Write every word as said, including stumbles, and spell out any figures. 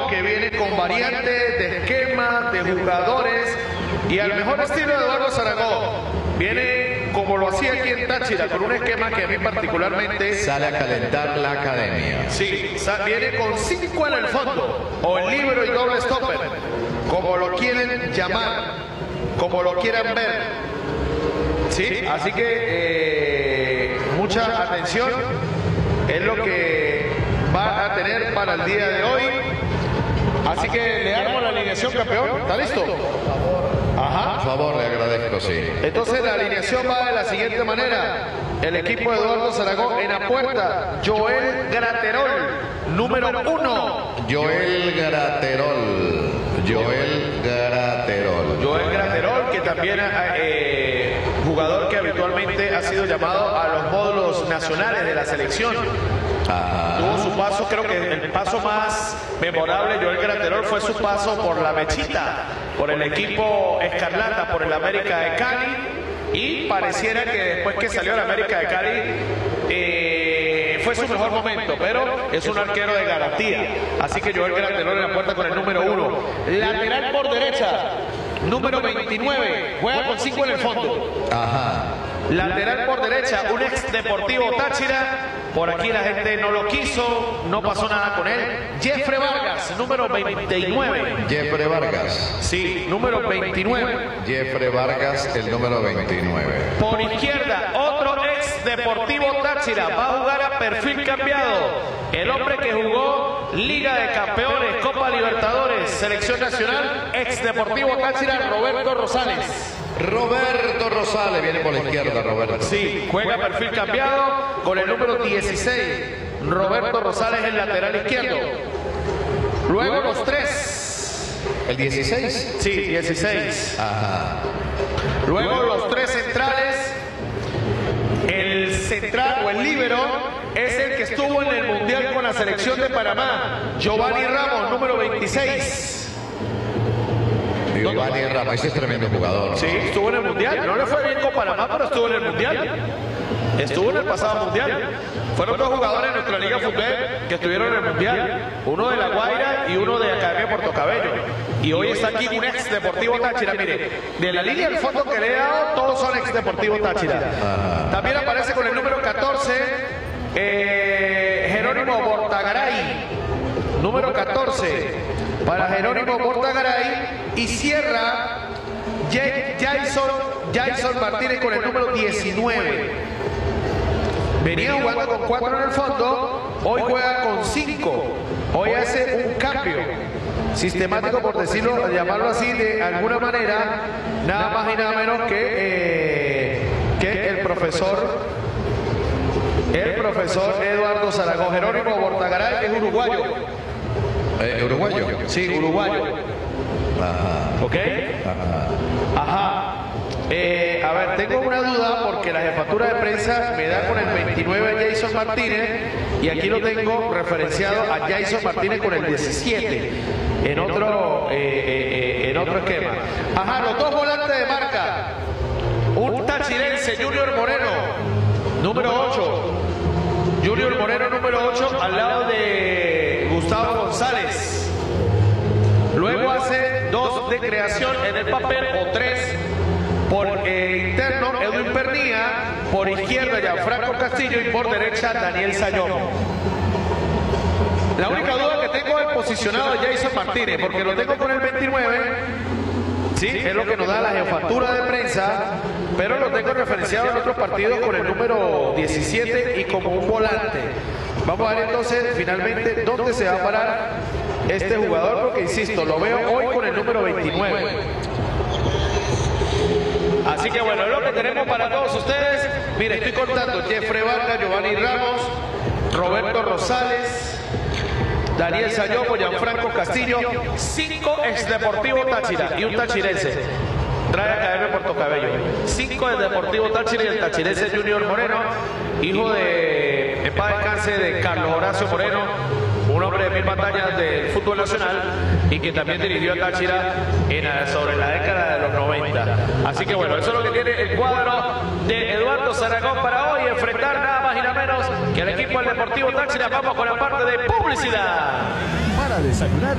que viene con variantes de esquemas, de jugadores y al mejor estilo de Eduardo Zaragoza. Viene como lo hacía aquí en Táchira, con un esquema que a mí particularmente sale a calentar la academia. Sí, viene con cinco en el fondo, o el libero y doble stopper, como lo quieren llamar, como lo quieran ver. Sí, así que eh, mucha atención, es lo que va a tener para el día de hoy. Así que le armo la alineación, campeón. ¿Está listo? Ajá. Por favor, le agradezco, sí. Entonces la alineación va de la siguiente manera. El equipo de Eduardo Zaragoza en la puerta, Joel Graterol, número uno. Joel Graterol. Joel Graterol. Joel Graterol, que también eh, jugador que habitualmente ha sido llamado a los módulos nacionales de la selección. Ajá. Tuvo su paso, creo que el paso más memorable de Joel Graterol fue su paso por la Mechita, por el equipo Escarlata, por el América de Cali, y pareciera que después que salió el América de Cali eh, fue su mejor momento, pero es un arquero de garantía. Así que Joel Graterol en la puerta con el número uno. Lateral por derecha, número veintinueve, juega con cinco en el fondo. Ajá. Lateral por derecha, un ex Deportivo Táchira. Por aquí la gente no lo quiso, no pasó nada con él. Jeffrey Vargas, número veintinueve. Jeffrey Vargas. Sí, número veintinueve. Jeffrey Vargas, el número veintinueve. Por izquierda, otro ex Deportivo Táchira. Va a jugar a perfil cambiado. El hombre que jugó Liga de Campeones, Copa Libertadores, Selección Nacional, ex Deportivo Táchira, Roberto Rosales. Roberto Rosales, viene por la izquierda, Roberto. Sí, juega perfil cambiado con el número dieciséis. Roberto Rosales, el lateral izquierdo. Luego los tres. ¿El dieciséis? Sí, dieciséis. Ajá. Luego los tres centrales. El central o el líbero es el que estuvo en el Mundial con la selección de Panamá, Giovanni Ramos, número veintiséis. Giovanni Ramos, ese es tremendo jugador, ¿no? Sí, estuvo en el Mundial. No le fue bien con Panamá, pero estuvo en el Mundial. Estuvo en el pasado Mundial. Fueron dos jugadores de nuestra Liga Fútbol que estuvieron en el Mundial. Uno de La Guaira y uno de Academia Puerto Cabello. Y hoy está aquí un ex Deportivo Táchira. Mire, de la línea del fondo que le he dado, todos son ex Deportivo Táchira. Ajá. También aparece con el número catorce, eh, Jerónimo Bortagaray. Número catorce para Jerónimo Bortagaray. Y cierra Jason, Jason Martínez con el número diecinueve. Venía jugando con cuatro en el fondo, hoy juega con cinco. Hoy hace un cambio sistemático, por decirlo, llamarlo así de alguna manera, nada más y nada menos que, eh, que el profesor, el profesor Eduardo Zaragoza. Jerónimo Bortagaray es uruguayo. Eh, ¿Uruguayo? Sí, uruguayo. Ajá. ¿Ok? Ajá. Ajá. Eh, a ver, tengo una duda porque la jefatura de prensa me da con el veintinueve a Jason Martínez y aquí lo tengo referenciado a Jason Martínez con el diecisiete en otro, eh, eh, en otro esquema. Ajá, los dos volantes de marca. Un tachirense, Junior Moreno, número ocho. Junior Moreno, número ocho, al lado de Gustavo González. Luego hace dos de creación en el papel o tres por eh, interno, Edwin Pernía, por izquierda Gianfranco Castillo y por derecha Daniel Sayón. La única duda que tengo es el posicionado de Jason Martínez, porque lo tengo con el veintinueve, sí, es lo que nos da la jefatura de prensa, pero lo tengo referenciado en otros partidos con el número diecisiete y como un volante. Vamos a ver entonces finalmente dónde se va a parar este jugador, porque insisto, lo veo hoy con el número veintinueve. Así que bueno, es lo que tenemos para todos ustedes. Mire, estoy contando: Jeffrey Vargas, Giovanni Ramos, Roberto Rosales, Daniel Sayomo, Gianfranco Castillo, cinco ex Deportivo Táchira y un tachirense. Trae Academia Puerto Cabello. Cinco del Deportivo Táchira y el tachirense Junior Moreno, hijo de, en paz descanse, de Carlos Horacio Moreno, un hombre de mil batallas del fútbol nacional y que también dirigió a Táchira en, sobre la década de los noventa. Así que bueno, eso es lo que tiene el cuadro de Eduardo Zaragoza para hoy, enfrentar nada más y nada menos que al equipo del Deportivo Táchira. Vamos con la parte de publicidad. Para desayunar.